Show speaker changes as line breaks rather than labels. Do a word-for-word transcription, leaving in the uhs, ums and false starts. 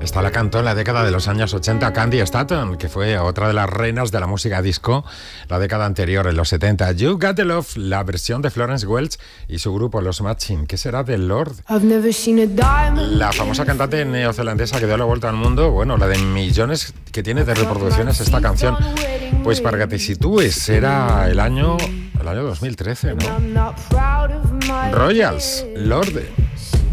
Esta la cantó en la década de los años ochenta Candy Staton, que fue otra de las reinas de la música disco la década anterior, en los setenta. You Got the Love, la versión de Florence Welch y su grupo Los Matching. ¿Qué será de Lord? La famosa cantante neozelandesa que dio la vuelta al mundo, bueno, la de millones que tiene de reproducciones esta canción. Pues para que te sitúes, era el año, el año dos mil trece, ¿no? Royals, Lorde.